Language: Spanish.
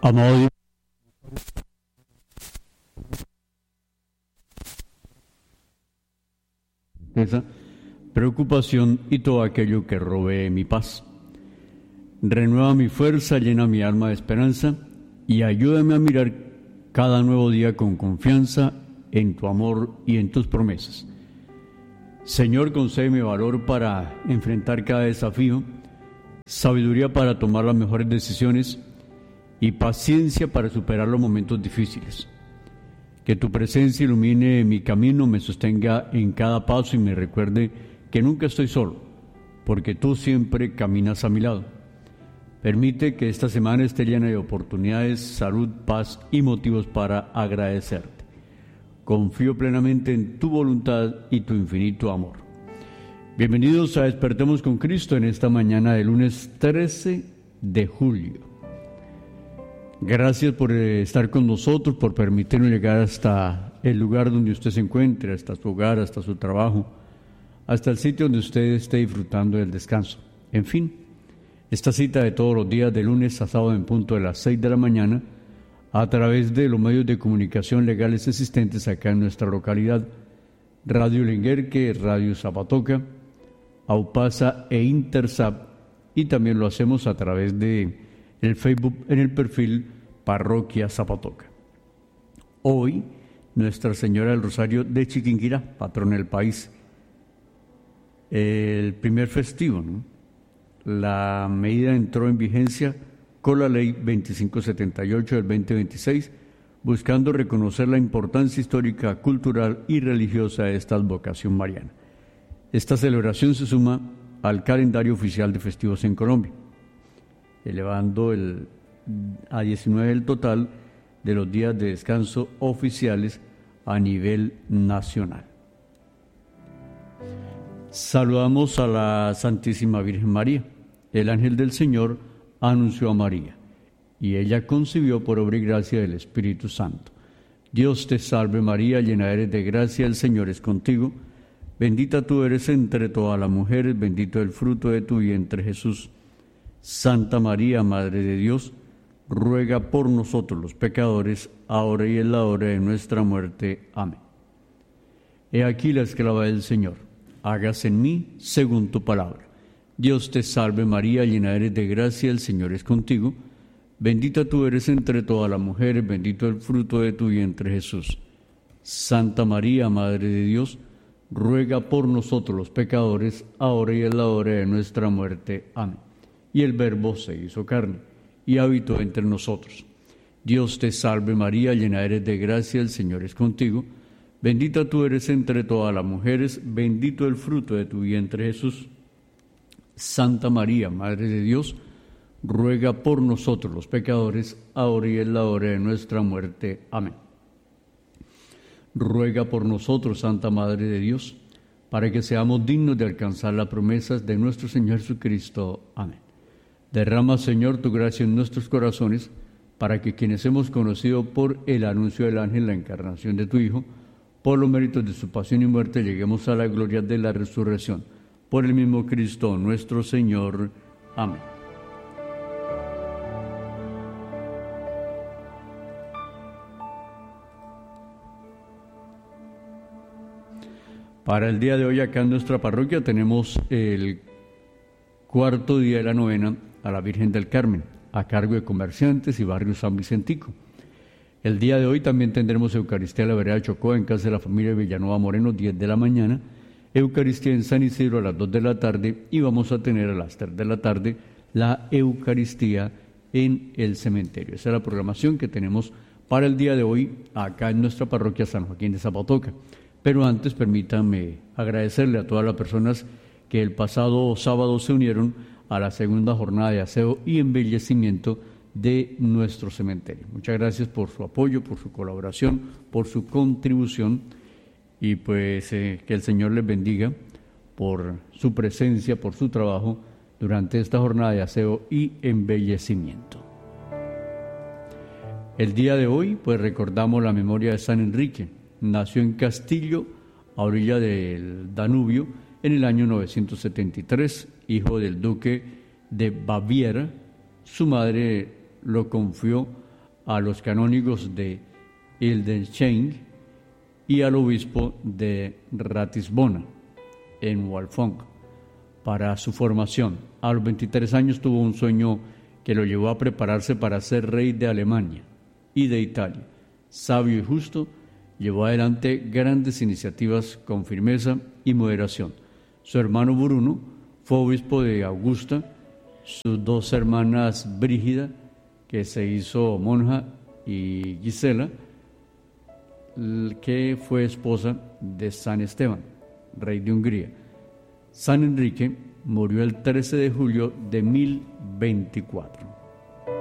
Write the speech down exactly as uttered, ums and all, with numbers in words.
Amado Dios, esa preocupación y todo aquello que robe mi paz. Renueva mi fuerza, llena mi alma de esperanza y ayúdame a mirar cada nuevo día con confianza en tu amor y en tus promesas. Señor, concédeme valor para enfrentar cada desafío, sabiduría para tomar las mejores decisiones y paciencia para superar los momentos difíciles. Que tu presencia ilumine mi camino, me sostenga en cada paso y me recuerde que nunca estoy solo, porque tú siempre caminas a mi lado. Permite que esta semana esté llena de oportunidades, salud, paz y motivos para agradecerte. Confío plenamente en tu voluntad y tu infinito amor. Bienvenidos a Despertemos con Cristo en esta mañana de lunes trece de julio. Gracias por estar con nosotros, por permitirnos llegar hasta el lugar donde usted se encuentre, hasta su hogar, hasta su trabajo, hasta el sitio donde usted esté disfrutando del descanso. En fin, esta cita de todos los días, de lunes a sábado en punto de las seis de la mañana, a través de los medios de comunicación legales existentes acá en nuestra localidad, Radio Lenguerque, Radio Zapatoca, Aupasa e Intersap, y también lo hacemos a través de el Facebook en el perfil Parroquia Zapatoca. Hoy, Nuestra Señora del Rosario de Chiquinquirá, patrona del país, el primer festivo, ¿no? La medida entró en vigencia con la ley veinticinco setenta y ocho del veinte veintiséis, buscando reconocer la importancia histórica, cultural y religiosa de esta advocación mariana. Esta celebración se suma al calendario oficial de festivos en Colombia, elevando el, a diecinueve el total de los días de descanso oficiales a nivel nacional. Saludamos a la Santísima Virgen María. El ángel del Señor anunció a María, y ella concibió por obra y gracia del Espíritu Santo. Dios te salve María, llena eres de gracia, el Señor es contigo. Bendita tú eres entre todas las mujeres, bendito el fruto de tu vientre Jesús. Santa María, Madre de Dios, ruega por nosotros los pecadores, ahora y en la hora de nuestra muerte. Amén. He aquí la esclava del Señor, hágase en mí según tu palabra. Dios te salve María, llena eres de gracia, el Señor es contigo. Bendita tú eres entre todas las mujeres, bendito el fruto de tu vientre Jesús. Santa María, Madre de Dios, ruega por nosotros los pecadores, ahora y en la hora de nuestra muerte. Amén. Y el Verbo se hizo carne, y habitó entre nosotros. Dios te salve María, llena eres de gracia, el Señor es contigo. Bendita tú eres entre todas las mujeres, bendito el fruto de tu vientre Jesús. Santa María, Madre de Dios, ruega por nosotros los pecadores, ahora y en la hora de nuestra muerte. Amén. Ruega por nosotros, Santa Madre de Dios, para que seamos dignos de alcanzar las promesas de nuestro Señor Jesucristo. Amén. Derrama, Señor, tu gracia en nuestros corazones, para que quienes hemos conocido por el anuncio del ángel la encarnación de tu Hijo, por los méritos de su pasión y muerte, lleguemos a la gloria de la resurrección. Por el mismo Cristo nuestro Señor. Amén. Para el día de hoy acá en nuestra parroquia tenemos el cuarto día de la novena a la Virgen del Carmen, a cargo de Comerciantes y Barrio San Vicentico. El día de hoy también tendremos Eucaristía en la vereda de Chocó, en casa de la familia Villanueva Moreno, diez de la mañana, Eucaristía en San Isidro a las dos de la tarde, y vamos a tener a las tres de la tarde la Eucaristía en el cementerio. Esa es la programación que tenemos para el día de hoy acá en nuestra parroquia San Joaquín de Zapatoca. Pero antes permítanme agradecerle a todas las personas que el pasado sábado se unieron a la segunda jornada de aseo y embellecimiento de nuestro cementerio. Muchas gracias por su apoyo, por su colaboración, por su contribución, y pues eh, que el Señor les bendiga por su presencia, por su trabajo durante esta jornada de aseo y embellecimiento. El día de hoy pues recordamos la memoria de San Enrique. Nació en Castillo, a orilla del Danubio, en el año novecientos setenta y tres, hijo del duque de Baviera. Su madre lo confió a los canónigos de Hildesheim y al obispo de Ratisbona, en Walfong, para su formación. A los veintitrés años tuvo un sueño que lo llevó a prepararse para ser rey de Alemania y de Italia. Sabio y justo, llevó adelante grandes iniciativas con firmeza y moderación. Su hermano Bruno fue obispo de Augusta, sus dos hermanas Brígida, que se hizo monja, y Gisela, que fue esposa de San Esteban, rey de Hungría. San Enrique murió el trece de julio de mil veinticuatro.